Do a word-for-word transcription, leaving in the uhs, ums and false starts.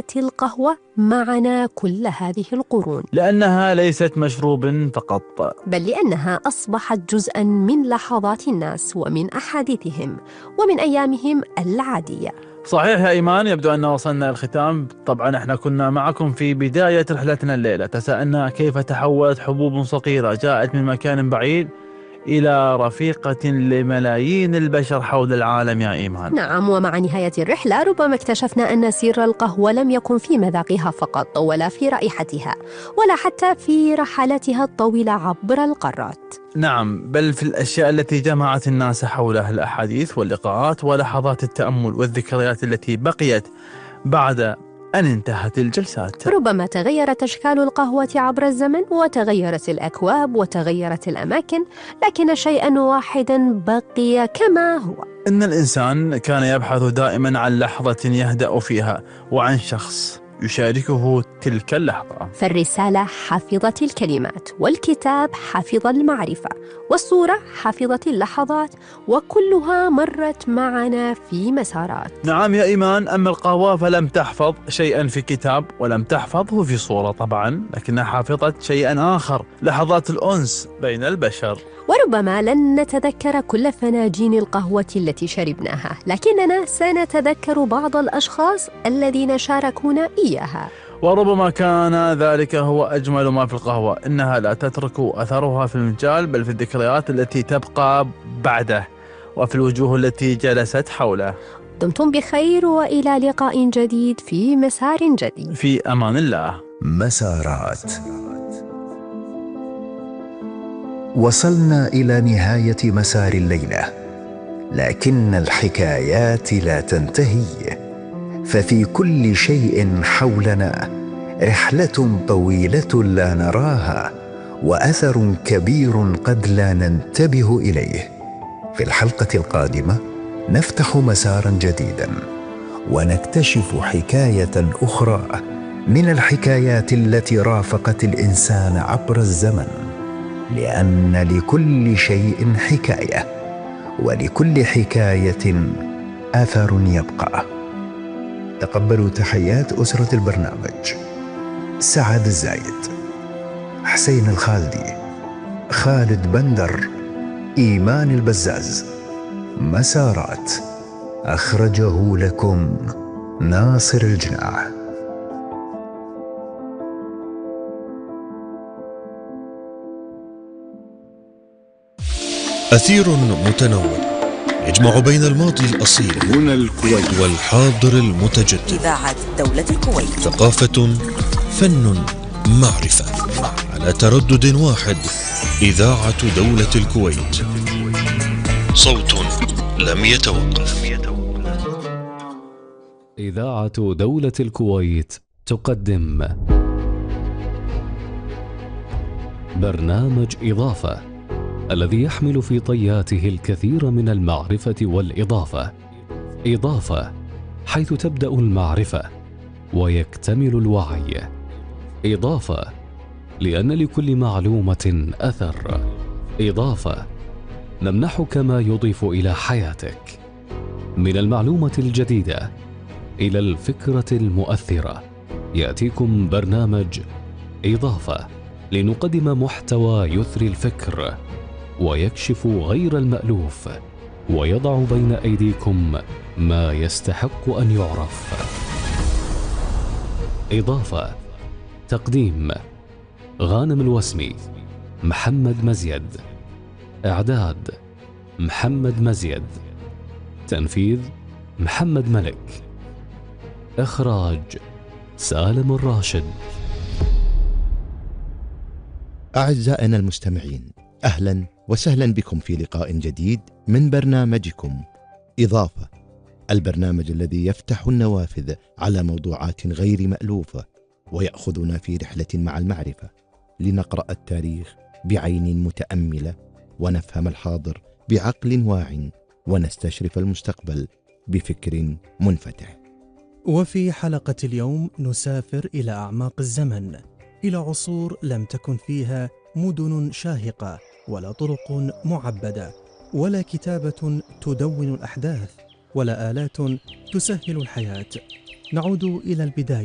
القهوة معنا كل هذه القرون؟ لأنها ليست مشروب فقط، بل لأنها أصبحت جزءاً من لحظات الناس ومن أحاديثهم ومن أيامهم العادية. صحيح يا إيمان، يبدو أن وصلنا إلى الختام. طبعا احنا كنا معكم في بداية رحلتنا الليلة، تساءلنا كيف تحولت حبوب صغيرة جاءت من مكان بعيد إلى رفيقة لملايين البشر حول العالم يا إيمان. نعم، ومع نهاية الرحلة ربما اكتشفنا أن سر القهوة لم يكن في مذاقها فقط، ولا في رائحتها، ولا حتى في رحلاتها الطويلة عبر القارات. نعم، بل في الأشياء التي جمعت الناس حولها، الأحاديث واللقاءات ولحظات التأمل والذكريات التي بقيت بعد أن انتهت الجلسات. ربما تغيرت أشكال القهوة عبر الزمن، وتغيرت الأكواب وتغيرت الأماكن، لكن شيئاً واحداً بقي كما هو: إن الإنسان كان يبحث دائماً عن لحظة يهدأ فيها، وعن شخص يشاركه تلك اللحظة. فالرسالة حفظت الكلمات، والكتاب حفظ المعرفة، والصورة حفظت اللحظات، وكلها مرت معنا في مسارات. نعم يا إيمان، أما القهوة فلم تحفظ شيئا في كتاب ولم تحفظه في صورة طبعا، لكنها حفظت شيئا آخر: لحظات الأنس بين البشر. وربما لن نتذكر كل فناجين القهوة التي شربناها، لكننا سنتذكر بعض الأشخاص الذين شاركونا إياها. وربما كان ذلك هو أجمل ما في القهوة، إنها لا تترك أثرها في المجال، بل في الذكريات التي تبقى بعده، وفي الوجوه التي جلست حوله. دمتم بخير، وإلى لقاء جديد في مسار جديد. في أمان الله. مسارات. وصلنا إلى نهاية مسار الليلة، لكن الحكايات لا تنتهي، ففي كل شيء حولنا رحلة طويلة لا نراها، وأثر كبير قد لا ننتبه إليه. في الحلقة القادمة نفتح مسارا جديدا، ونكتشف حكاية أخرى من الحكايات التي رافقت الإنسان عبر الزمن، لأن لكل شيء حكاية، ولكل حكاية أثر يبقى. تقبلوا تحيات أسرة البرنامج: سعد الزايد، حسين الخالدي، خالد بندر، إيمان البزاز. مسارات أخرجه لكم ناصر الجناح. أثير متنوع يجمع بين الماضي الأصيل هنا الكويت والحاضر المتجدد. إذاعة دولة الكويت. ثقافة، فن، معرفة، على تردد واحد. إذاعة دولة الكويت، صوت لم يتوقف. إذاعة دولة الكويت تقدم برنامج إضافة، الذي يحمل في طياته الكثير من المعرفة والإضافة. إضافة، حيث تبدأ المعرفة ويكتمل الوعي. إضافة، لأن لكل معلومة أثر. إضافة، نمنحك ما يضيف إلى حياتك، من المعلومة الجديدة إلى الفكرة المؤثرة. يأتيكم برنامج إضافة لنقدم محتوى يثري الفكر ويكشف غير المألوف، ويضع بين أيديكم ما يستحق أن يعرف. إضافة، تقديم غانم الوسمي، محمد مزيد. إعداد محمد مزيد. تنفيذ محمد ملك. إخراج سالم الراشد. أعزائنا المستمعين، أهلا وسهلا بكم في لقاء جديد من برنامجكم إضافة، البرنامج الذي يفتح النوافذ على موضوعات غير مألوفة، ويأخذنا في رحلة مع المعرفة لنقرأ التاريخ بعين متأملة، ونفهم الحاضر بعقل واع، ونستشرف المستقبل بفكر منفتح. وفي حلقة اليوم نسافر إلى أعماق الزمن، إلى عصور لم تكن فيها مدن شاهقة، ولا طرق معبدة، ولا كتابة تدون الأحداث، ولا آلات تسهل الحياة. نعود إلى البداية.